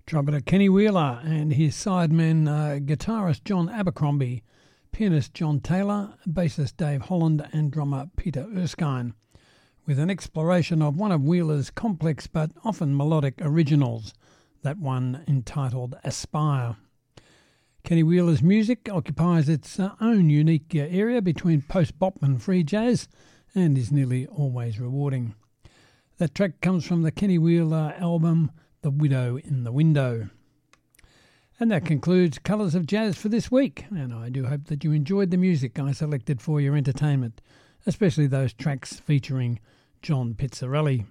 Trumpeter Kenny Wheeler and his sidemen guitarist John Abercrombie, pianist John Taylor, bassist Dave Holland and drummer Peter Erskine, with an exploration of one of Wheeler's complex but often melodic originals, that one entitled Aspire. Kenny Wheeler's music occupies its own unique area between post-bop and free jazz and is nearly always rewarding. That track comes from the Kenny Wheeler album The Widow in the Window. And that concludes Colours of Jazz for this week, and I do hope that you enjoyed the music I selected for your entertainment, especially those tracks featuring John Pizzarelli.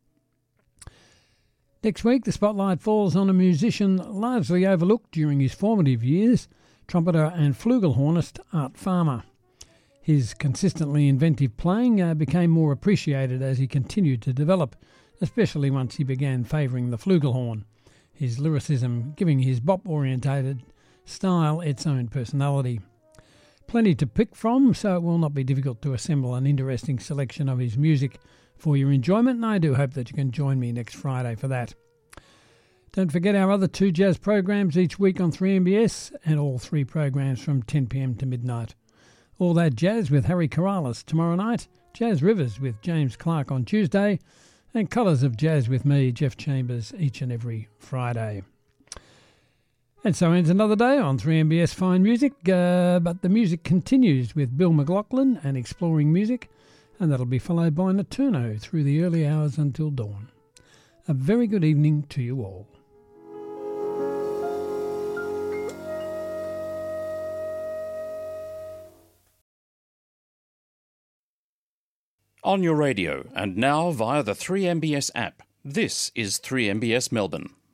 Next week, the spotlight falls on a musician largely overlooked during his formative years, trumpeter and flugelhornist Art Farmer. His consistently inventive playing became more appreciated as he continued to develop, especially once he began favouring the flugelhorn, his lyricism giving his bop-orientated style its own personality. Plenty to pick from, so it will not be difficult to assemble an interesting selection of his music for your enjoyment, and I do hope that you can join me next Friday for that. Don't forget our other 2 jazz programs each week on 3MBS, and all 3 programs from 10 p.m. to midnight. All That Jazz with Harry Corrales tomorrow night, Jazz Rivers with James Clark on Tuesday, and Colours of Jazz with me, Jeff Chambers, each and every Friday. And so ends another day on 3MBS Fine Music, but the music continues with Bill McLaughlin and Exploring Music, and that'll be followed by Nocturno through the early hours until dawn. A very good evening to you all. On your radio and now via the 3MBS app, this is 3MBS Melbourne.